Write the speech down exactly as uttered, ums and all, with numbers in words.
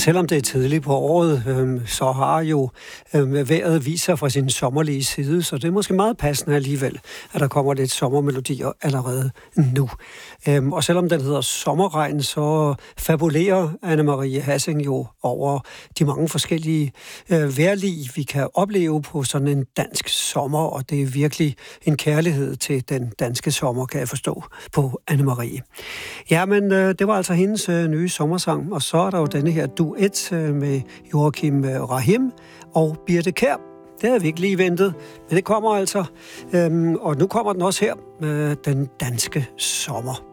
selvom det er tidligt på året, øh, så har jo øh, vejret vist sig fra sin sommerlige side, så det er måske meget passende alligevel, at der kommer lidt sommermelodier allerede nu. Øh, og selvom den hedder Sommerregn, så fabulerer Anne-Marie Hassing jo over de mange forskellige øh, vejrlig, vi kan opleve på sådan en dansk sommer, og det er virkelig en kærlighed til den danske sommer, kan jeg forstå på Anne-Marie. Ja, men øh, det var altså hendes øh, nye sommersang, og så er der jo denne her duet øh, med Joachim øh, Rahim og Birthe Kjær. Det havde vi ikke lige ventet, men det kommer altså. Øhm, og nu kommer den også her, øh, den danske sommer.